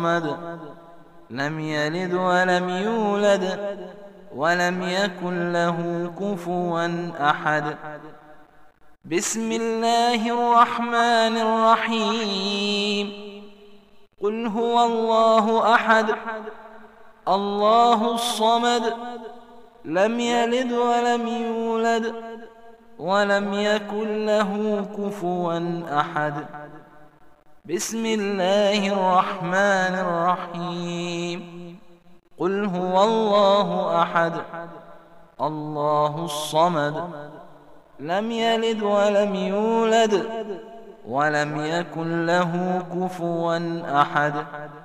لم يلد ولم يولد ولم يكن له كفوا أحد. بسم الله الرحمن الرحيم. قل هو الله أحد الله الصمد لم يلد ولم يولد ولم يكن له كفوا أحد. بسم الله الرحمن الرحيم. قل هو الله أحد الله الصمد لم يلد ولم يولد ولم يكن له كفوا أحد.